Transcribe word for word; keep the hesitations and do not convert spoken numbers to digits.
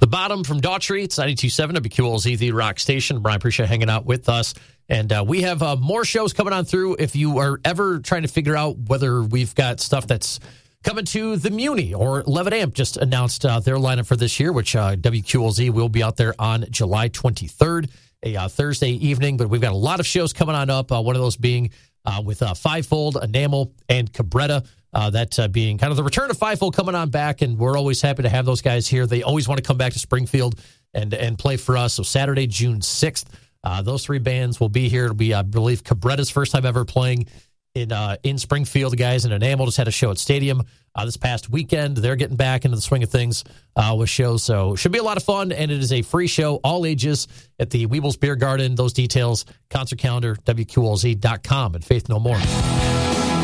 The Bottom from Daughtry. It's ninety-two point seven W Q L Z, the rock station. Brian, appreciate you hanging out with us. And uh, we have uh, more shows coming on through. If you are ever trying to figure out whether we've got stuff that's coming to the Muni, or Levitt Amp just announced uh, their lineup for this year, which uh, W Q L Z will be out there on July twenty-third, a uh, Thursday evening. But we've got a lot of shows coming on up, uh, one of those being uh, with uh, Fivefold, Enamel, and Cabretta. Uh, that uh, being kind of the return of Fivefold coming on back, and we're always happy to have those guys here. They always want to come back to Springfield and and play for us. So Saturday, June sixth, uh, those three bands will be here. It'll be, I believe, Cabretta's first time ever playing in uh, in Springfield. The guys in Enamel just had a show at Stadium uh, this past weekend. They're getting back into the swing of things uh, with shows, so it should be a lot of fun, and it is a free show, all ages, at the Weebles Beer Garden. Those details, concert calendar, W Q L Z dot com, and Faith No More.